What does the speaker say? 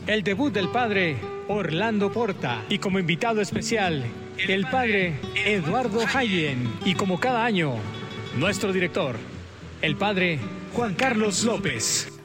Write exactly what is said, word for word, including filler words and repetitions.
el debut del padre Orlando Porta y como invitado especial el padre Eduardo Hayen y como cada año nuestro director, el padre Juan Carlos López.